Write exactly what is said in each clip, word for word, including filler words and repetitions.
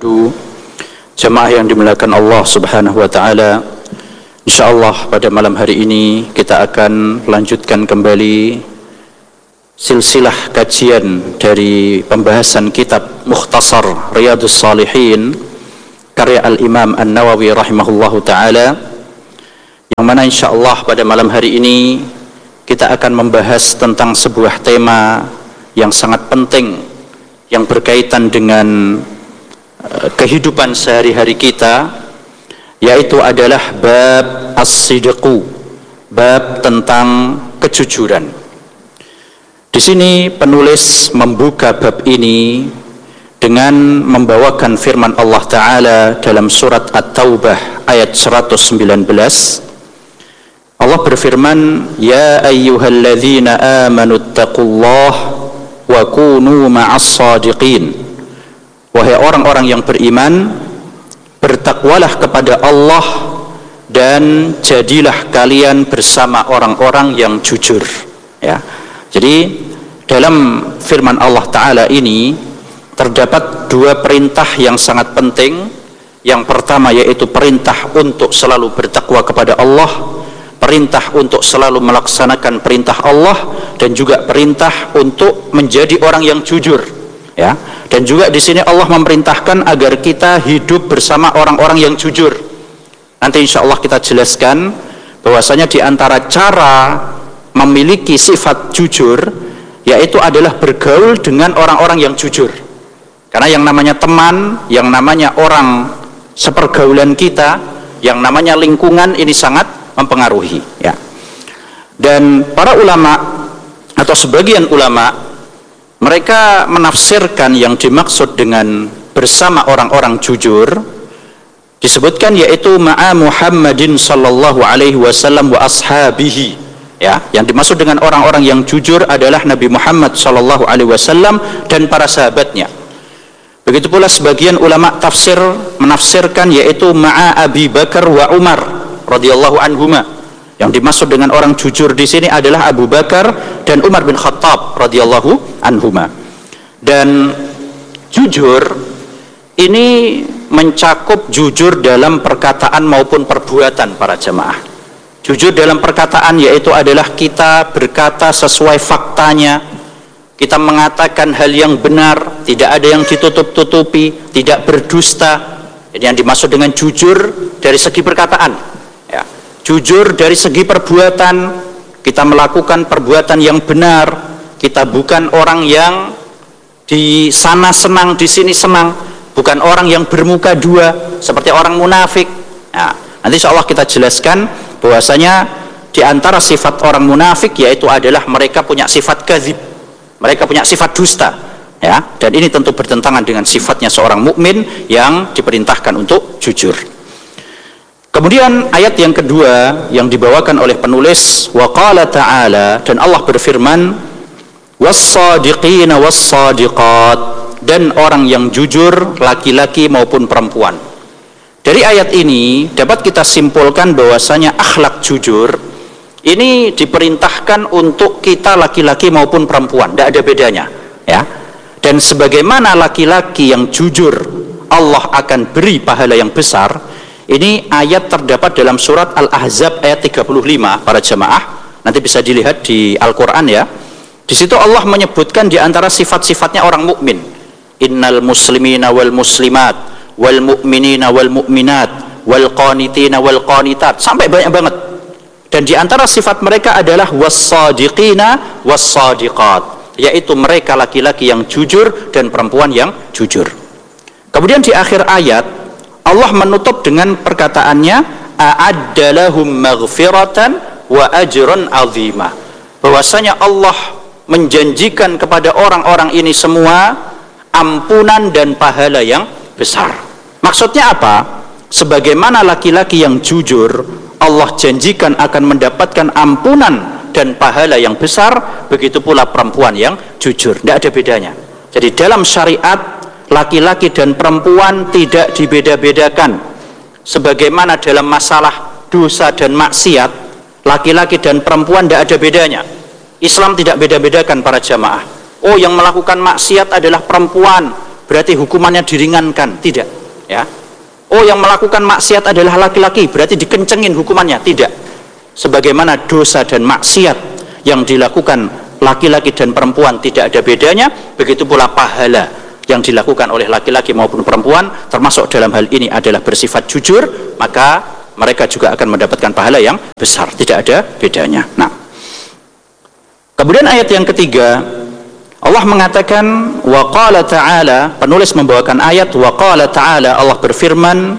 Jemaah yang dimuliakan Allah Subhanahu wa taala, insyaallah pada malam hari ini kita akan lanjutkan kembali silsilah kajian dari pembahasan kitab Mukhtasar Riyadhus Shalihin karya Al-Imam An-Nawawi rahimahullahu taala, yang mana insyaallah pada malam hari ini kita akan membahas tentang sebuah tema yang sangat penting yang berkaitan dengan kehidupan sehari-hari kita, yaitu adalah bab as-sidqu, bab tentang kejujuran. Di sini penulis membuka bab ini dengan membawakan firman Allah Ta'ala dalam surat At-Taubah ayat seratus sembilan belas. Allah berfirman, ya ayyuhalladzina amanu taqullaha wa kunu ma'as sadiqin. Wahai orang-orang yang beriman, bertakwalah kepada Allah dan jadilah kalian bersama orang-orang yang jujur. Ya. Jadi dalam firman Allah Ta'ala ini terdapat dua perintah yang sangat penting. Yang pertama yaitu perintah untuk selalu bertakwa kepada Allah, perintah untuk selalu melaksanakan perintah Allah, dan juga perintah untuk menjadi orang yang jujur. Ya. Dan juga di sini Allah memerintahkan agar kita hidup bersama orang-orang yang jujur. Nanti insya Allah kita jelaskan bahwasanya di antara cara memiliki sifat jujur yaitu adalah bergaul dengan orang-orang yang jujur. Karena yang namanya teman, yang namanya orang sepergaulan kita, yang namanya lingkungan ini sangat mempengaruhi. Ya. Dan para ulama atau sebagian ulama mereka menafsirkan yang dimaksud dengan bersama orang-orang jujur disebutkan yaitu ma'a Muhammadin sallallahu alaihi wasallam wa ashabihi. Ya, yang dimaksud dengan orang-orang yang jujur adalah Nabi Muhammad sallallahu alaihi wasallam dan para sahabatnya. Begitu pula sebagian ulama tafsir menafsirkan yaitu ma'a Abi Bakar wa Umar radhiyallahu anhuma. Yang dimaksud dengan orang jujur di sini adalah Abu Bakar dan Umar bin Khattab radhiyallahu anhuma. Dan jujur ini mencakup jujur dalam perkataan maupun perbuatan para jemaah. Jujur dalam perkataan yaitu adalah kita berkata sesuai faktanya, kita mengatakan hal yang benar, tidak ada yang ditutup-tutupi, tidak berdusta. Jadi yang dimaksud dengan jujur dari segi perkataan. Ya. Jujur dari segi perbuatan, kita melakukan perbuatan yang benar, kita bukan orang yang di sana senang, di sini senang, bukan orang yang bermuka dua seperti orang munafik. Nah, nanti insyaallah kita jelaskan bahwasanya di antara sifat orang munafik yaitu adalah mereka punya sifat kadzib, mereka punya sifat dusta. Ya, dan ini tentu bertentangan dengan sifatnya seorang mukmin yang diperintahkan untuk jujur. Kemudian ayat yang kedua yang dibawakan oleh penulis, wa qala ta'ala, dan Allah berfirman, was-sadiqina was-sadiqat, dan orang yang jujur laki-laki maupun perempuan. Dari ayat ini dapat kita simpulkan bahwasanya akhlak jujur ini diperintahkan untuk kita laki-laki maupun perempuan, tidak ada bedanya, ya. Dan sebagaimana laki-laki yang jujur Allah akan beri pahala yang besar. Ini ayat terdapat dalam surat Al-Ahzab ayat tiga puluh lima para jemaah. Nanti bisa dilihat di Al-Qur'an ya. Di situ Allah menyebutkan di antara sifat-sifatnya orang mukmin. Innal muslimina wal muslimat wal mu'minina wal mu'minat wal qanitina wal qanitat, sampai banyak banget. Dan di antara sifat mereka adalah was-sadiqina was-sadiqat, yaitu mereka laki-laki yang jujur dan perempuan yang jujur. Kemudian di akhir ayat Allah menutup dengan perkataannya a'adda lahum maghfiratan wa ajran 'azima, bahwasanya Allah menjanjikan kepada orang-orang ini semua ampunan dan pahala yang besar. Maksudnya apa? Sebagaimana laki-laki yang jujur Allah janjikan akan mendapatkan ampunan dan pahala yang besar, begitu pula perempuan yang jujur, tidak ada bedanya. Jadi dalam syariat laki-laki dan perempuan tidak dibeda-bedakan. Sebagaimana dalam masalah dosa dan maksiat, laki-laki dan perempuan tidak ada bedanya. Islam tidak beda-bedakan para jamaah. Oh, yang melakukan maksiat adalah perempuan, berarti hukumannya diringankan, tidak, ya. Oh, yang melakukan maksiat adalah laki-laki, berarti dikencengin hukumannya, tidak. Sebagaimana dosa dan maksiat yang dilakukan laki-laki dan perempuan tidak ada bedanya, begitu pula pahala yang dilakukan oleh laki-laki maupun perempuan, termasuk dalam hal ini adalah bersifat jujur, maka mereka juga akan mendapatkan pahala yang besar, tidak ada bedanya. Nah, kemudian ayat yang ketiga, Allah mengatakan, wa qala ta'ala, penulis membawakan ayat, wa qala ta'ala, Allah berfirman,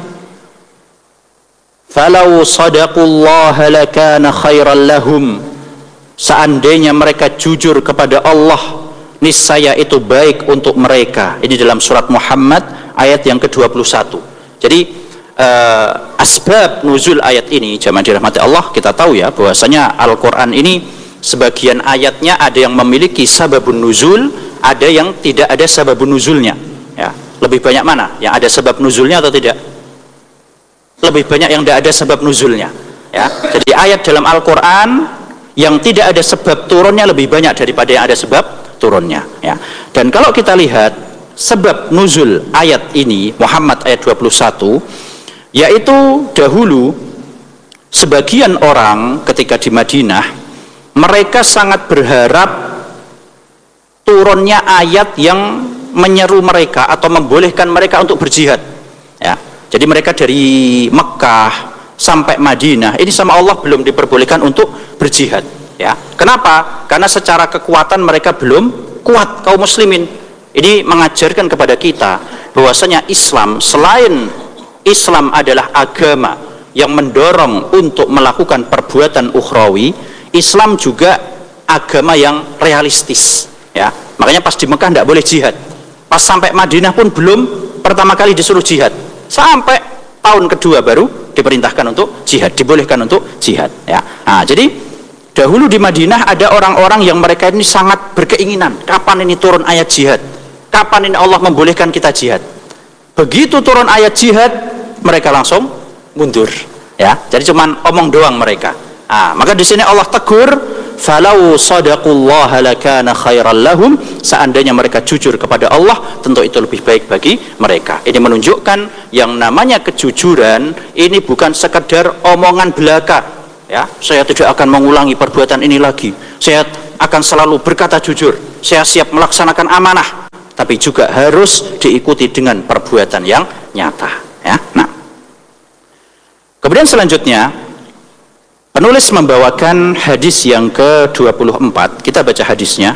falau sadaqullaha lakana khairan lahum, seandainya mereka jujur kepada Allah, niscaya itu baik untuk mereka. Ini dalam surat Muhammad ayat yang ke dua puluh satu. Jadi uh, asbab nuzul ayat ini, jamaah dirahmati Allah, kita tahu ya bahwasanya Al-Qur'an ini sebagian ayatnya ada yang memiliki sababun nuzul, ada yang tidak ada sababun nuzulnya, ya. Lebih banyak mana yang ada sebab nuzulnya atau tidak? Lebih banyak yang tidak ada sebab nuzulnya, ya. Jadi ayat dalam Al-Qur'an yang tidak ada sebab turunnya lebih banyak daripada yang ada sebab turunnya, ya. Dan kalau kita lihat sebab nuzul ayat ini, Muhammad ayat dua puluh satu, yaitu dahulu sebagian orang ketika di Madinah mereka sangat berharap turunnya ayat yang menyeru mereka atau membolehkan mereka untuk berjihad, ya. Jadi mereka dari Mekah sampai Madinah ini sama Allah belum diperbolehkan untuk berjihad, ya. Kenapa? Karena secara kekuatan mereka belum kuat, kaum muslimin. Ini mengajarkan kepada kita bahwasanya Islam, selain Islam adalah agama yang mendorong untuk melakukan perbuatan ukhrawi, Islam juga agama yang realistis, ya. Makanya pas di Mekah tidak boleh jihad, pas sampai Madinah pun belum pertama kali disuruh jihad, sampai tahun kedua baru diperintahkan untuk jihad, dibolehkan untuk jihad, ya. Nah, jadi dahulu di Madinah ada orang-orang yang mereka ini sangat berkeinginan, kapan ini turun ayat jihad, kapan ini Allah membolehkan kita jihad. Begitu turun ayat jihad, mereka langsung mundur, ya. Jadi cuman omong doang mereka. Ah, maka di sini Allah tegur, falau sadaqullaha lakana khairan lahum, seandainya mereka jujur kepada Allah, tentu itu lebih baik bagi mereka. Ini menunjukkan yang namanya kejujuran ini bukan sekedar omongan belaka, ya. Saya tidak akan mengulangi perbuatan ini lagi, saya akan selalu berkata jujur, saya siap melaksanakan amanah, tapi juga harus diikuti dengan perbuatan yang nyata, ya. Nah, kemudian selanjutnya penulis membawakan hadis yang ke dua puluh empat. Kita baca hadisnya.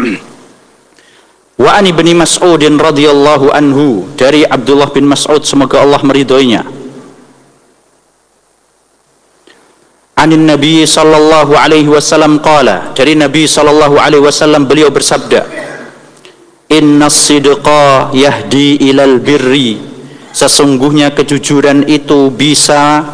Wa an ibni Mas'udin radhiyallahu anhu, dari Abdullah bin Mas'ud, semoga Allah meridhoinya. Anin Nabi sallallahu alaihi wasallam qala, dari Nabi sallallahu alaihi wasallam beliau bersabda, innas sidqa yahdi ilal birri, sesungguhnya kejujuran itu bisa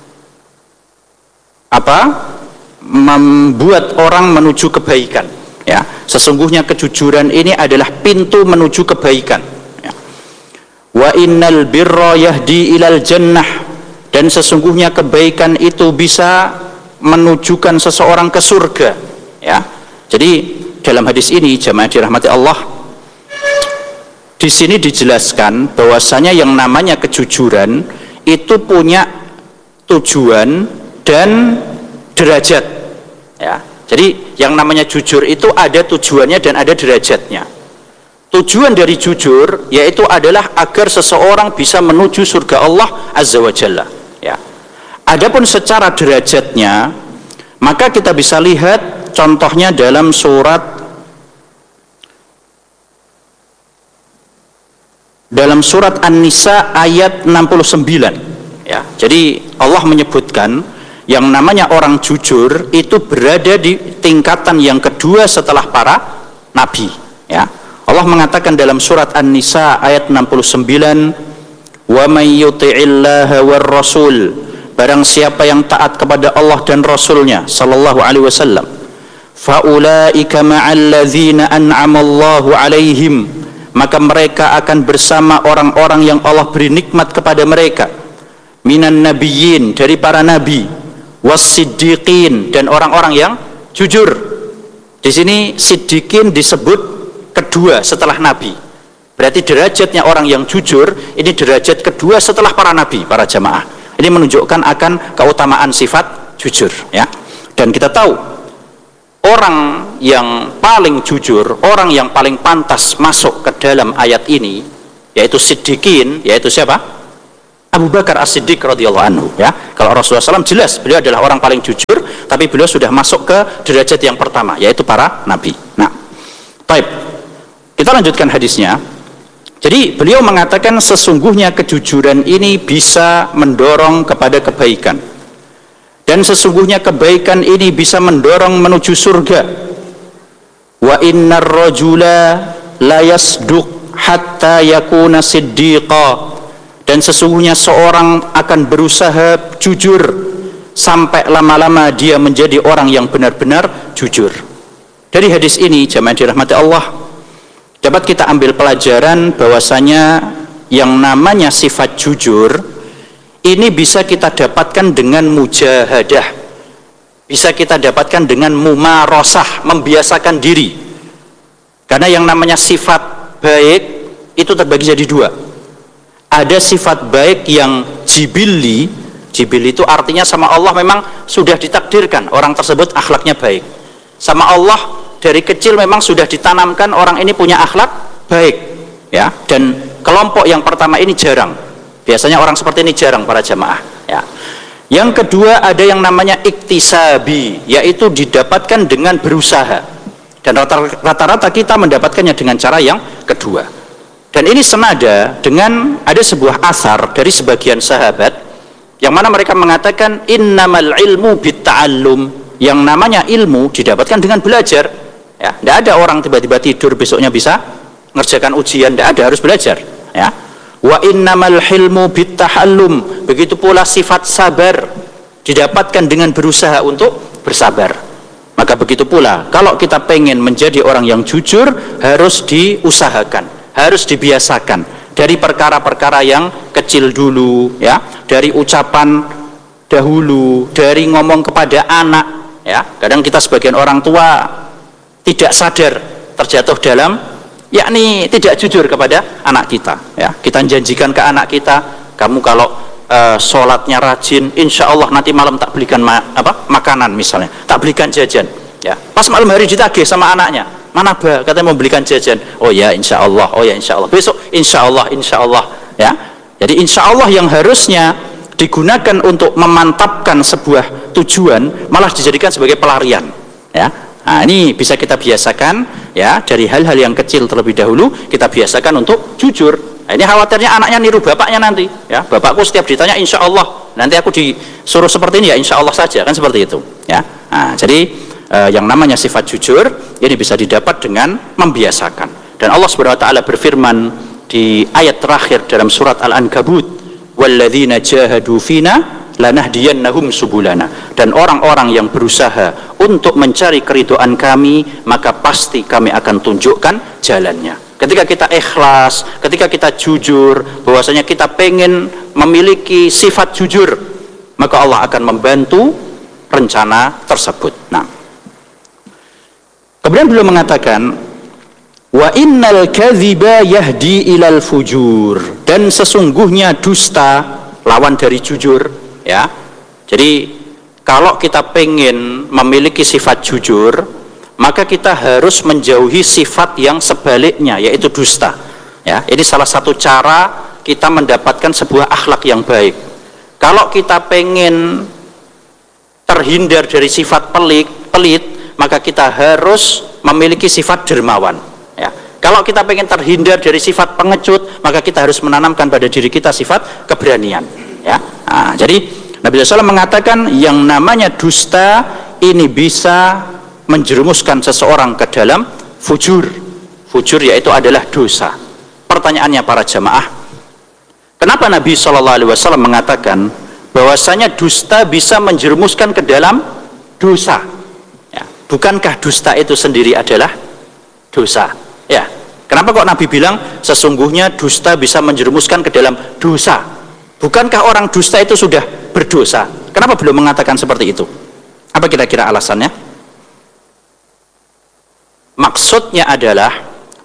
apa? Membuat orang menuju kebaikan, ya. Sesungguhnya kejujuran ini adalah pintu menuju kebaikan, ya. Wa innal birra yahdi ilal jannah, dan sesungguhnya kebaikan itu bisa menujukan seseorang ke surga, ya. Jadi dalam hadis ini, jamaah dirahmati Allah, di sini dijelaskan bahwasanya yang namanya kejujuran itu punya tujuan dan derajat, ya. Jadi yang namanya jujur itu ada tujuannya dan ada derajatnya. Tujuan dari jujur yaitu adalah agar seseorang bisa menuju surga Allah Azza wa Jalla, ya. Adapun secara derajatnya, maka kita bisa lihat contohnya dalam surat dalam surat An-Nisa ayat enam puluh sembilan, ya. Jadi Allah menyebutkan yang namanya orang jujur itu berada di tingkatan yang kedua setelah para nabi, ya. Allah mengatakan dalam surat An-Nisa ayat enam puluh sembilan, wa may yuti'illaha war rasul, barang siapa yang taat kepada Allah dan Rasulnya sallallahu alaihi wasallam, fa ulaika ma'al ladzina an'ama Allahu alaihim, maka mereka akan bersama orang-orang yang Allah beri nikmat kepada mereka, minan nabiyyin, dari para nabi, was-siddiqin, dan orang-orang yang jujur. Di sini siddiqin disebut kedua setelah nabi, Berarti derajatnya orang yang jujur ini derajat kedua setelah para nabi, para jamaah. Ini menunjukkan akan keutamaan sifat jujur, ya. Dan kita tahu orang yang paling jujur, orang yang paling pantas masuk ke dalam ayat ini, yaitu siddiqin, yaitu siapa? Abu Bakar As-Siddiq radhiyallahu anhu, ya. Kalau Rasulullah shallallahu alaihi wasallam jelas beliau adalah orang paling jujur, tapi beliau sudah masuk ke derajat yang pertama, yaitu para nabi. Nah, baik, kita lanjutkan hadisnya. Jadi beliau mengatakan sesungguhnya kejujuran ini bisa mendorong kepada kebaikan, dan sesungguhnya kebaikan ini bisa mendorong menuju surga. Wa innar rajula la yasduq hatta yakuna siddiqa, dan sesungguhnya seorang akan berusaha jujur sampai lama-lama dia menjadi orang yang benar-benar jujur. Dari hadis ini, jamaah dirahmati Allah, dapat kita ambil pelajaran bahwasanya yang namanya sifat jujur ini bisa kita dapatkan dengan mujahadah, bisa kita dapatkan dengan mumarosah, membiasakan diri. Karena yang namanya sifat baik itu terbagi jadi dua. Ada sifat baik yang jibili, jibili itu artinya sama Allah memang sudah ditakdirkan orang tersebut akhlaknya baik. Sama Allah dari kecil memang sudah ditanamkan orang ini punya akhlak baik, ya. Dan kelompok yang pertama ini jarang, biasanya orang seperti ini jarang para jamaah, ya. Yang kedua ada yang namanya iktisabi, yaitu didapatkan dengan berusaha, dan rata-rata kita mendapatkannya dengan cara yang kedua. Dan ini senada dengan ada sebuah asar dari sebagian sahabat yang mana mereka mengatakan innamal ilmu bitta'allum, yang namanya ilmu didapatkan dengan belajar, ya. Tidak ada orang tiba-tiba tidur besoknya bisa ngerjakan ujian, tidak ada, harus belajar, ya. Wa innamal hilmu bittahallum, begitu pula sifat sabar didapatkan dengan berusaha untuk bersabar. Maka begitu pula kalau kita pengen menjadi orang yang jujur, harus diusahakan, harus dibiasakan dari perkara-perkara yang kecil dulu, ya, dari ucapan dahulu, dari ngomong kepada anak, ya. Kadang kita sebagian orang tua tidak sadar terjatuh dalam yakni tidak jujur kepada anak kita, ya. Kita janjikan ke anak kita, kamu kalau uh, sholatnya rajin, insya Allah nanti malam tak belikan ma apa makanan misalnya, tak belikan jajan, ya. Pas malam hari ditagih sama anaknya, mana bah katanya mau belikan jajan, oh ya insya Allah, oh ya insya Allah, besok insya Allah, insya Allah, ya. Jadi insya Allah yang harusnya digunakan untuk memantapkan sebuah tujuan malah dijadikan sebagai pelarian, ya. Nah, ini bisa kita biasakan, ya, dari hal-hal yang kecil terlebih dahulu kita biasakan untuk jujur. Nah, ini khawatirnya anaknya niru bapaknya nanti, ya. Bapakku setiap ditanya insya Allah, nanti aku disuruh seperti ini ya insya Allah saja, kan seperti itu, ya. Nah, jadi eh, yang namanya sifat jujur ini bisa didapat dengan membiasakan. Dan Allah Subhanahu wa taala berfirman di ayat terakhir dalam surat Al-Ankabut, walladzina jahadu fina lanahdiyannahum subulana, dan orang-orang yang berusaha untuk mencari keridhaan kami maka pasti kami akan tunjukkan jalannya. Ketika kita ikhlas, ketika kita jujur bahwasanya kita pengen memiliki sifat jujur, maka Allah akan membantu rencana tersebut. Nah, kemudian beliau mengatakan wa innal kadhiba yahdi ilal fujur, dan sesungguhnya dusta lawan dari jujur, ya. Jadi kalau kita pengen memiliki sifat jujur, maka kita harus menjauhi sifat yang sebaliknya, yaitu dusta, ya. Ini salah satu cara kita mendapatkan sebuah akhlak yang baik. Kalau kita pengen terhindar dari sifat pelit, pelit, maka kita harus memiliki sifat dermawan, ya. Kalau kita pengen terhindar dari sifat pengecut, maka kita harus menanamkan pada diri kita sifat keberanian, ya. Nah, jadi Nabi shallallahu alaihi wasallam mengatakan yang namanya dusta ini bisa menjerumuskan seseorang ke dalam fujur. Fujur yaitu adalah dosa. Pertanyaannya para jamaah, kenapa Nabi shallallahu alaihi wasallam mengatakan bahwasanya dusta bisa menjerumuskan ke dalam dosa, ya. Bukankah dusta itu sendiri adalah dosa, ya? Kenapa kok Nabi bilang sesungguhnya dusta bisa menjerumuskan ke dalam dosa? Bukankah orang dusta itu sudah berdosa? Kenapa beliau mengatakan seperti itu? Apa kira-kira alasannya? Maksudnya adalah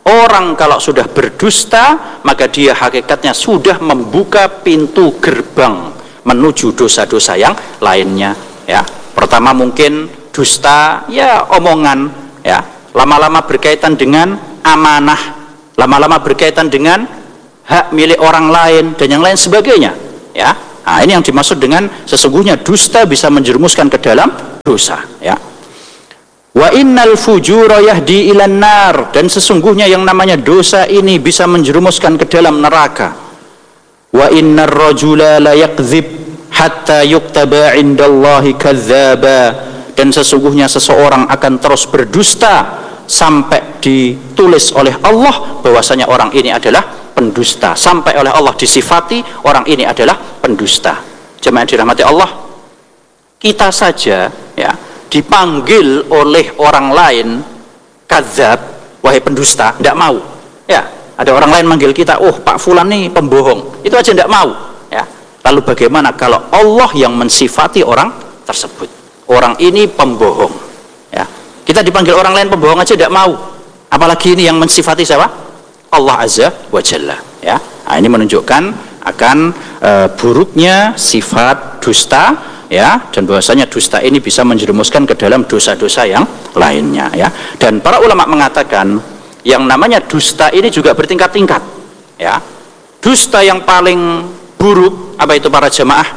Orang kalau sudah berdusta, maka dia hakikatnya sudah membuka pintu gerbang menuju dosa-dosa yang lainnya. Ya, pertama mungkin dusta, ya omongan, ya, lama-lama berkaitan dengan amanah, lama-lama berkaitan dengan hak milik orang lain dan yang lain sebagainya. Ya, nah, ini yang dimaksud dengan sesungguhnya dusta bisa menjerumuskan ke dalam dosa. Ya. Wa innal fujura yahdi ilan nar, dan sesungguhnya yang namanya dosa ini bisa menjerumuskan ke dalam neraka. Wa innar rajula la yakdzib hatta yuktaba indallahi kadzdzaba, dan sesungguhnya seseorang akan terus berdusta sampai ditulis oleh Allah bahwasanya orang ini adalah pendusta, sampai oleh Allah disifati orang ini adalah pendusta. Jemaah dirahmati Allah, kita saja ya dipanggil oleh orang lain kadzab, wahai pendusta, tidak mau. Ya, ada orang lain manggil kita, oh Pak Fulan nih pembohong, itu aja tidak mau. Ya, lalu bagaimana kalau Allah yang mensifati orang tersebut, orang ini pembohong? Ya, kita dipanggil orang lain pembohong aja tidak mau, apalagi ini yang mensifati siapa? Allah Azza wa Jalla. Ya, nah, ini menunjukkan akan uh, buruknya sifat dusta. Ya, dan bahwasanya dusta ini bisa menjerumuskan ke dalam dosa-dosa yang lainnya. Ya, dan para ulama mengatakan yang namanya dusta ini juga bertingkat-tingkat. Ya, dusta yang paling buruk apa itu para jemaah?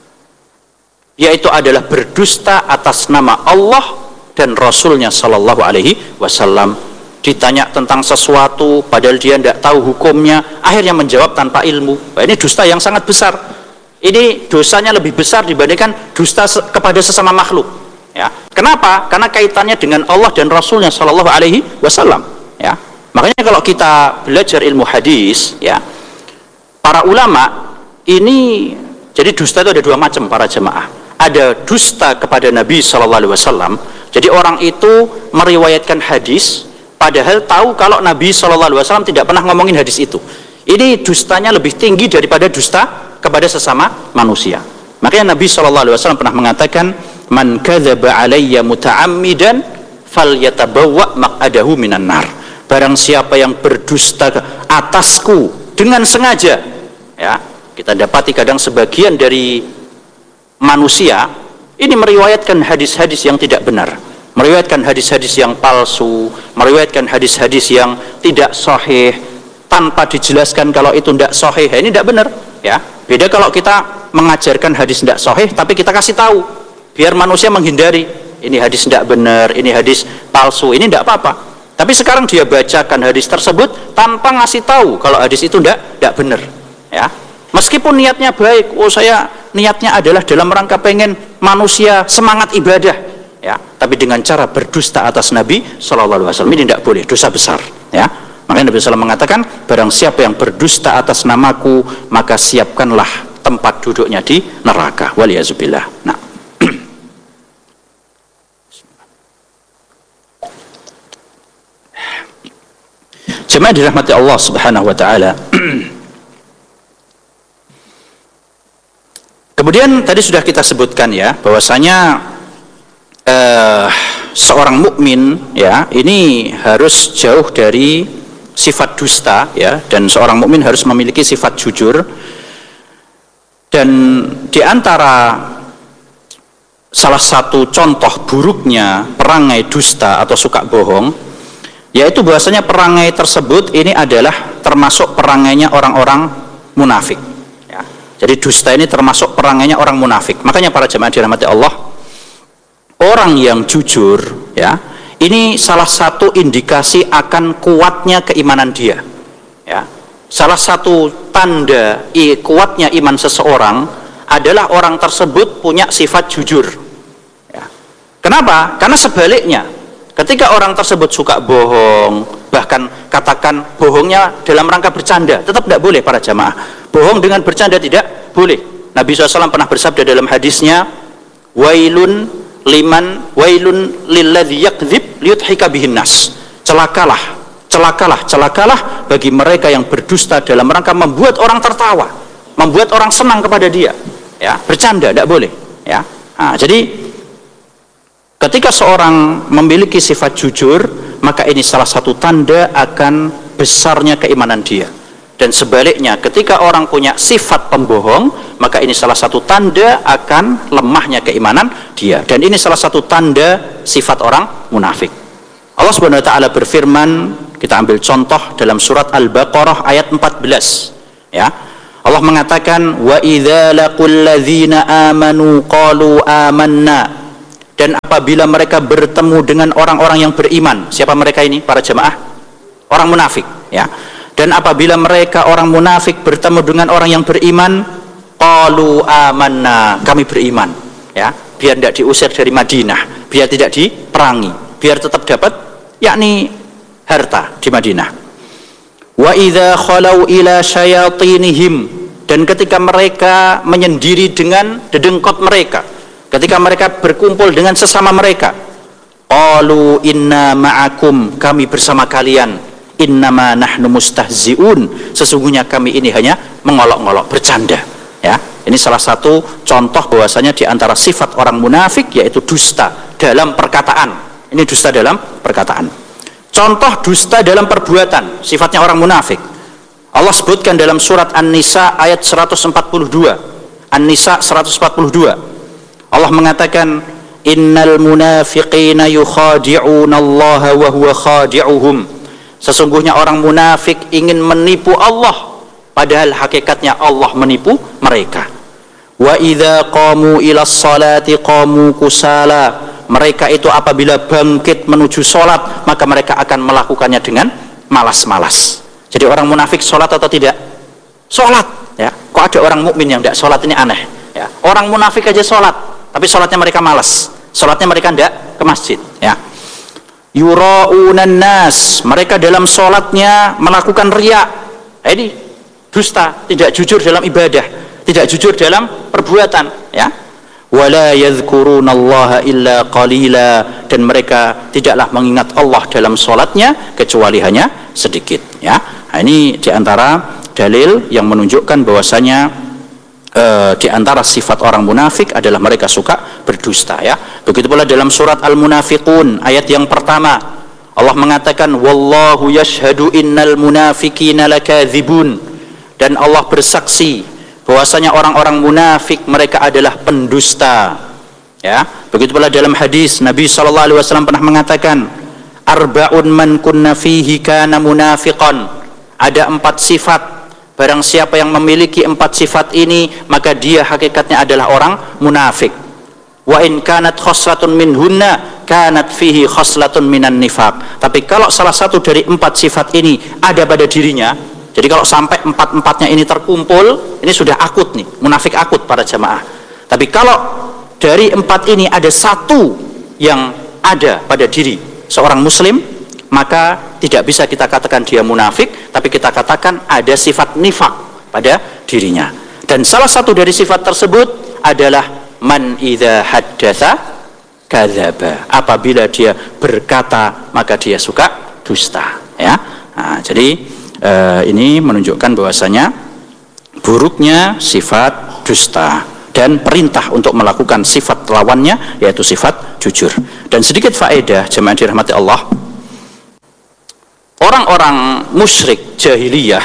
Yaitu adalah berdusta atas nama Allah dan Rasulnya Shallallahu Alaihi Wasallam. Ditanya tentang sesuatu padahal dia tidak tahu hukumnya, akhirnya menjawab tanpa ilmu. Nah, ini dusta yang sangat besar. Ini dosanya lebih besar dibandingkan dusta kepada sesama makhluk. Ya, kenapa? Karena kaitannya dengan Allah dan Rasulnya Shallallahu Alaihi Wasallam. Ya, makanya kalau kita belajar ilmu hadis, ya, para ulama ini, jadi dusta itu ada dua macam para jemaah. Ada dusta kepada Nabi Shallallahu Alaihi Wasallam. Jadi orang itu meriwayatkan hadis, padahal tahu kalau Nabi Shallallahu Alaihi Wasallam tidak pernah ngomongin hadis itu. Ini dustanya lebih tinggi daripada dusta kepada sesama manusia. Makanya Nabi shallallahu alaihi wasallam pernah mengatakan, man kadzaba alayya muta'ammidan falyatabawwa maq'adahu minan nar. Barang siapa yang berdusta atasku dengan sengaja. Ya, kita dapati kadang sebagian dari manusia ini meriwayatkan hadis-hadis yang tidak benar, meriwayatkan hadis-hadis yang palsu, meriwayatkan hadis-hadis yang tidak sahih tanpa dijelaskan kalau itu tidak sahih. Ini tidak benar. Ya, beda kalau kita mengajarkan hadis tidak sahih tapi kita kasih tahu biar manusia menghindari, ini hadis tidak benar, ini hadis palsu, ini tidak apa-apa. Tapi sekarang dia bacakan hadis tersebut tanpa ngasih tahu kalau hadis itu tidak tidak benar. Ya, meskipun niatnya baik, oh saya niatnya adalah dalam rangka pengen manusia semangat ibadah, ya, tapi dengan cara berdusta atas Nabi Shallallahu Alaihi Wasallam ini tidak boleh, dosa besar. Ya. Makanya Nabi shallallahu alaihi wasallam mengatakan, barang siapa yang berdusta atas namaku, maka siapkanlah tempat duduknya di neraka. Waliyazubillah. Nah, jemaah dirahmati Allah Subhanahu Wa Taala. Kemudian tadi sudah kita sebutkan ya, bahwasanya eh, seorang mukmin ya ini harus jauh dari sifat dusta, ya, dan seorang mukmin harus memiliki sifat jujur. Dan diantara salah satu contoh buruknya perangai dusta atau suka bohong, yaitu bahwasanya perangai tersebut ini adalah termasuk perangainya orang-orang munafik. Ya. Jadi dusta ini termasuk perangainya orang munafik. Makanya para jemaah dirahmati Allah, orang yang jujur, ya, ini salah satu indikasi akan kuatnya keimanan dia. Ya. Salah satu tanda i, kuatnya iman seseorang adalah orang tersebut punya sifat jujur. Ya. Kenapa? Karena sebaliknya, ketika orang tersebut suka bohong, bahkan katakan bohongnya dalam rangka bercanda, tetap tidak boleh para jamaah. Bohong dengan bercanda tidak boleh. Nabi shallallahu alaihi wasallam pernah bersabda dalam hadisnya, wailun liman wailun lilladzi yakdzib liyudhika bihin nas. Celakalah, celakalah, celakalah bagi mereka yang berdusta dalam rangka membuat orang tertawa, membuat orang senang kepada dia. Ya, bercanda tidak boleh. Ya, nah, jadi ketika seorang memiliki sifat jujur, maka ini salah satu tanda akan besarnya keimanan dia. Dan sebaliknya, ketika orang punya sifat pembohong, maka ini salah satu tanda akan lemahnya keimanan dia. Dan ini salah satu tanda sifat orang munafik. Allah Subhanahu wa taala berfirman, kita ambil contoh dalam surat Al-Baqarah ayat empat belas, ya. Allah mengatakan, wa idza laqul ladzina amanu qalu amanna. Dan apabila mereka bertemu dengan orang-orang yang beriman, siapa mereka ini? Para jamaah, orang munafik, ya. Dan apabila mereka orang munafik bertemu dengan orang yang beriman, qalu amanna, kami beriman, ya, biar tidak diusir dari Madinah, biar tidak diperangi, biar tetap dapat yakni harta di Madinah. Wa idza khalau ila syayatinihim, dan ketika mereka menyendiri dengan dedengkot mereka, ketika mereka berkumpul dengan sesama mereka, qalu inna ma'akum, kami bersama kalian, innama nahnu mustahzi'un, sesungguhnya kami ini hanya mengolok-olok, bercanda, ya. Ini salah satu contoh bahwasanya di antara sifat orang munafik yaitu dusta dalam perkataan. Ini dusta dalam perkataan. Contoh dusta dalam perbuatan, sifatnya orang munafik. Allah sebutkan dalam surat An-Nisa ayat seratus empat puluh dua. An-Nisa seratus empat puluh dua. Allah mengatakan, innal munafiqina yukhadi'una Allah wa huwa khadi'uhum. Sesungguhnya orang munafik ingin menipu Allah, padahal hakikatnya Allah menipu mereka. Wa idza qamu ila sholati qamu kusala. Mereka itu apabila bangkit menuju sholat, maka mereka akan melakukannya dengan malas-malas. Jadi orang munafik sholat atau tidak? Sholat, ya. Kok ada orang mukmin yang tidak sholat, ini aneh, ya. Orang munafik aja sholat, tapi sholatnya mereka malas, sholatnya mereka tidak ke masjid, ya. Yura'unan nas, mereka dalam sholatnya melakukan riya. Ini dusta, tidak jujur dalam ibadah, tidak jujur dalam perbuatan, ya. Wala yadhkurunallaha illa qalila, dan mereka tidaklah mengingat Allah dalam sholatnya kecuali hanya sedikit, ya. Nah, ini diantara dalil yang menunjukkan bahwasanya Uh, di antara sifat orang munafik adalah mereka suka berdusta, ya. Begitu pula dalam surat Al-Munafiqun ayat yang pertama, Allah mengatakan wallahu yashhadu innal munafiqina lakadzibun, dan Allah bersaksi bahwasanya orang-orang munafik mereka adalah pendusta, ya. Begitu pula dalam hadis Nabi sallallahu alaihi wasallam pernah mengatakan, arba'un man kunna fihi kana munafiqan. Ada empat sifat, barang siapa yang memiliki empat sifat ini, maka dia hakikatnya adalah orang munafik. Wa in kanat khoslatun minhunna kanat fihi khoslatun minan nifaq. Tapi kalau salah satu dari empat sifat ini ada pada dirinya, jadi kalau sampai empat-empatnya ini terkumpul, ini sudah akut nih, munafik akut para jamaah. Tapi kalau dari empat ini ada satu yang ada pada diri seorang muslim, maka tidak bisa kita katakan dia munafik, tapi kita katakan ada sifat nifak pada dirinya. Dan salah satu dari sifat tersebut adalah man idza haddatsa kadzaba. Apabila dia berkata, maka dia suka dusta, ya. Nah, jadi eh, ini menunjukkan bahwasanya buruknya sifat dusta dan perintah untuk melakukan sifat lawannya yaitu sifat jujur. Dan sedikit faedah jemaah dirahmati Allah, orang-orang musyrik jahiliyah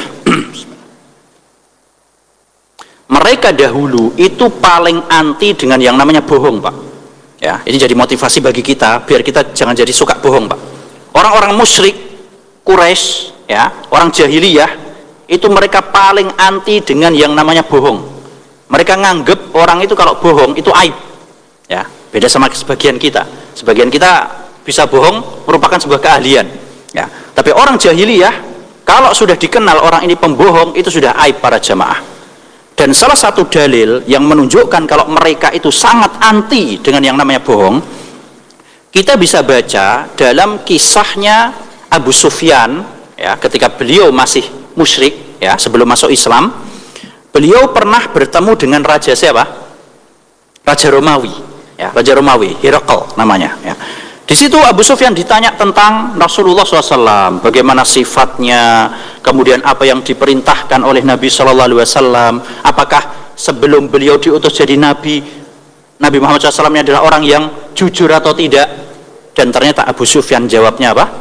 mereka dahulu itu paling anti dengan yang namanya bohong, Pak. Ya, ini jadi motivasi bagi kita biar kita jangan jadi suka bohong, Pak. Orang-orang musyrik Quraisy, ya, orang jahiliyah itu mereka paling anti dengan yang namanya bohong. Mereka nganggep orang itu kalau bohong itu aib. Ya, beda sama sebagian kita. Sebagian kita bisa bohong merupakan sebuah keahlian. Ya, tapi orang jahiliyah kalau sudah dikenal orang ini pembohong itu sudah aib para jamaah. Dan salah satu dalil yang menunjukkan kalau mereka itu sangat anti dengan yang namanya bohong, kita bisa baca dalam kisahnya Abu Sufyan, ya, ketika beliau masih musyrik, ya, sebelum masuk Islam, beliau pernah bertemu dengan raja siapa? Raja Romawi, ya, Raja Romawi, Herakl namanya, ya. Di situ Abu Sufyan ditanya tentang Rasulullah shallallahu alaihi wasallam, bagaimana sifatnya, kemudian apa yang diperintahkan oleh Nabi shallallahu alaihi wasallam, apakah sebelum beliau diutus jadi Nabi, Nabi Muhammad shallallahu alaihi wasallam adalah orang yang jujur atau tidak. Dan ternyata Abu Sufyan jawabnya apa?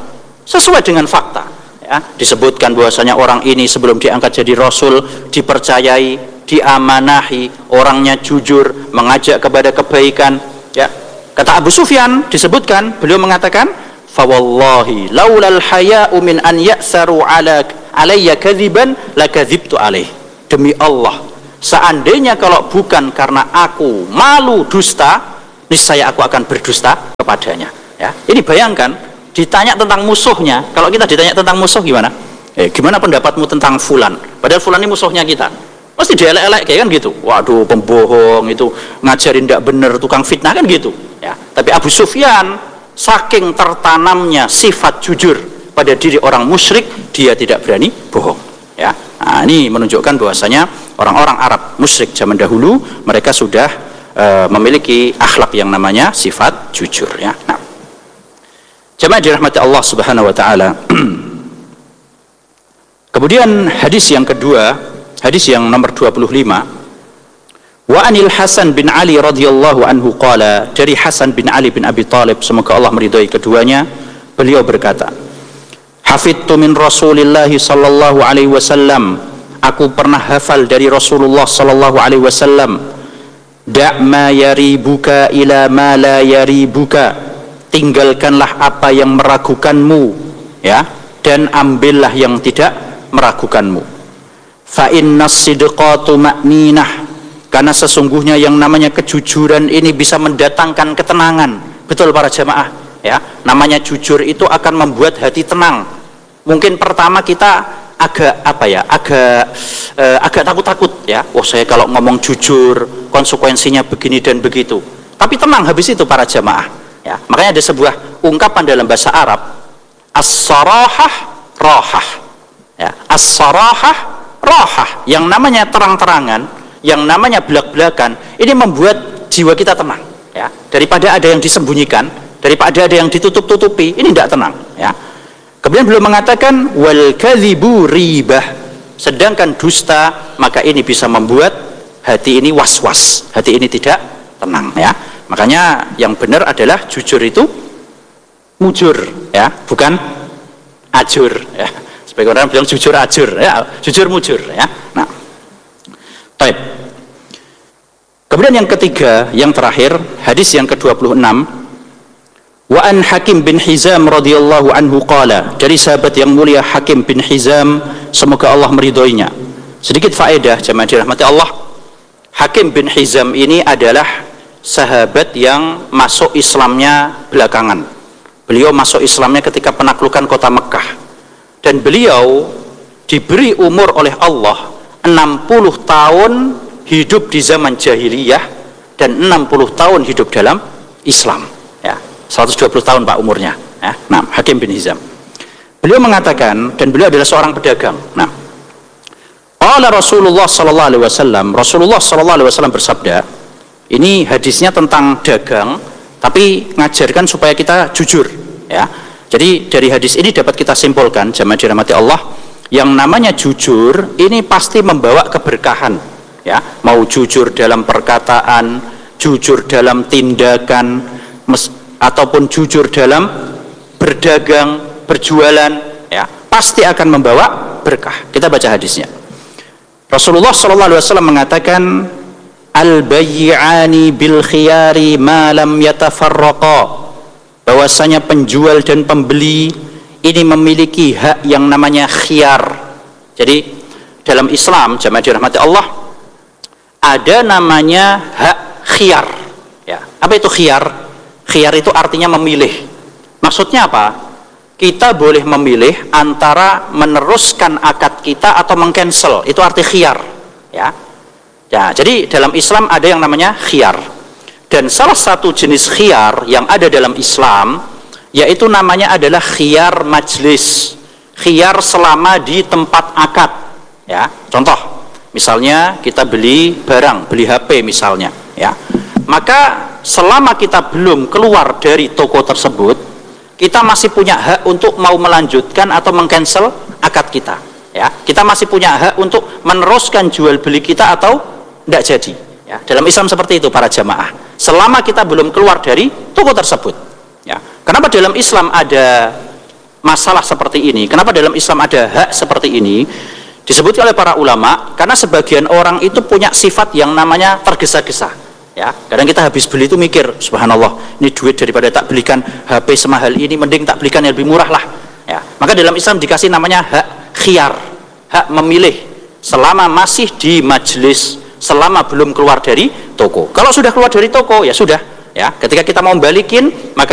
sesuai dengan fakta. Ya, disebutkan bahwasanya orang ini sebelum diangkat jadi rasul dipercayai, diamanahi, orangnya jujur, mengajak kepada kebaikan. Ya, kata Abu Sufyan disebutkan, beliau mengatakan, fa wallahi laulal haya'u min an ya'saru ala alayya kadziban lakadzibtu alaih. Demi Allah, seandainya kalau bukan karena aku malu dusta, niscaya aku akan berdusta kepadanya. Ya, ini bayangkan, ditanya tentang musuhnya. Kalau kita ditanya tentang musuh gimana? Eh, gimana pendapatmu tentang fulan? Padahal fulan ini musuhnya kita. Pasti dielek-elek kayak kan gitu. Waduh, pembohong itu, ngajarin tidak benar, tukang fitnah kan gitu. Ya. Tapi Abu Sufyan saking tertanamnya sifat jujur pada diri orang musyrik, dia tidak berani bohong. Ya. Nah, ini menunjukkan bahwasanya orang-orang Arab musyrik zaman dahulu mereka sudah uh, memiliki akhlak yang namanya sifat jujur. Ya. Nah, jemaah dirahmati Allah Subhanahu wa taala. Kemudian hadis yang kedua, hadis yang nomor dua puluh lima. Wa anil Hasan bin Ali radhiyallahu anhu qala, dari Hasan bin Ali bin Abi Thalib, semoga Allah meridhai keduanya, beliau berkata, hafidtu min Rasulillah sallallahu alaihi wasallam, aku pernah hafal dari Rasulullah sallallahu alaihi wasallam, da' ma yaribuka ila ma la yaribuka, tinggalkanlah apa yang meragukanmu, ya, dan ambillah yang tidak meragukanmu. Fa innas sidqatu ma'ninah, karena sesungguhnya yang namanya kejujuran ini bisa mendatangkan ketenangan. Betul para jamaah, ya, namanya jujur itu akan membuat hati tenang. Mungkin pertama kita agak apa ya, agak eh, agak takut-takut ya. Oh, saya kalau ngomong jujur konsekuensinya begini dan begitu. Tapi tenang habis itu para jamaah. Ya, makanya ada sebuah ungkapan dalam bahasa Arab, as-sarahah rahah. Ya, as-sarahah rahah, yang namanya terang-terangan, yang namanya belak-belakan, ini membuat jiwa kita tenang. Ya, daripada ada yang disembunyikan, daripada ada yang ditutup-tutupi, ini tidak tenang. Ya. Kemudian beliau mengatakan wal kadzibu ribah, sedangkan dusta maka ini bisa membuat hati ini was-was, hati ini tidak tenang. Ya. Makanya yang benar adalah jujur itu mujur, ya, bukan ajur, ya. Sebagai orang bilang jujur ajur, ya, jujur mujur, ya. Nah, baik. Kemudian yang ketiga, yang terakhir, hadis yang ke dua puluh enam. Wa an Hakim bin Hizam radhiyallahu anhu qala, dari sahabat yang mulia Hakim bin Hizam, semoga Allah meridhoinya. Sedikit faedah jemaah dirahmati Allah. Hakim bin Hizam ini adalah sahabat yang masuk Islamnya belakangan. Beliau masuk Islamnya ketika penaklukan kota Mekah, dan beliau diberi umur oleh Allah enam puluh tahun hidup di zaman jahiliyah dan enam puluh tahun hidup dalam Islam. Ya, seratus dua puluh tahun Pak umurnya. Ya. Nah, Hakim bin Hizam. Beliau mengatakan, dan beliau adalah seorang pedagang. Nah, qala Rasulullah sallallahu alaihi wasallam, Rasulullah sallallahu alaihi wasallam bersabda. Ini hadisnya tentang dagang, tapi ngajarkan supaya kita jujur, ya. Jadi dari hadis ini dapat kita simpulkan, jemaah dirahmati Allah, yang namanya jujur ini pasti membawa keberkahan, ya. Mau jujur dalam perkataan, jujur dalam tindakan, mes, ataupun jujur dalam berdagang, berjualan, ya, pasti akan membawa berkah. Kita baca hadisnya. Rasulullah shallallahu alaihi wasallam mengatakan, al-bayyi'ani bil khiyari ma lam yatafarraqa, bahwasanya penjual dan pembeli ini memiliki hak yang namanya khiyar. Jadi dalam Islam, jemaah dirahmati Allah, ada namanya hak khiyar. Ya, apa itu khiyar? Khiyar itu artinya memilih. Maksudnya apa? Kita boleh memilih antara meneruskan akad kita atau mengcancel. Itu arti khiyar. Ya. Ya, jadi dalam Islam ada yang namanya khiyar. Dan salah satu jenis khiyar yang ada dalam Islam yaitu namanya adalah khiyar majlis. Khiyar selama di tempat akad. Ya, contoh, misalnya kita beli barang, beli H P misalnya, ya. Maka selama kita belum keluar dari toko tersebut, kita masih punya hak untuk mau melanjutkan atau mengcancel akad kita. Ya, kita masih punya hak untuk meneruskan jual beli kita atau tidak jadi. Ya, dalam Islam seperti itu para jamaah. Selama kita belum keluar dari toko tersebut. Ya, kenapa dalam Islam ada masalah seperti ini, kenapa dalam Islam ada hak seperti ini, disebut oleh para ulama karena sebagian orang itu punya sifat yang namanya tergesa-gesa. Ya, kadang kita habis beli itu mikir, subhanallah, ini duit daripada tak belikan H P semahal ini, mending tak belikan yang lebih murah lah. Ya, maka dalam Islam dikasih namanya hak khiyar, hak memilih selama masih di majelis, selama belum keluar dari toko. Kalau sudah keluar dari toko ya sudah. Ya, ketika kita mau balikin, maka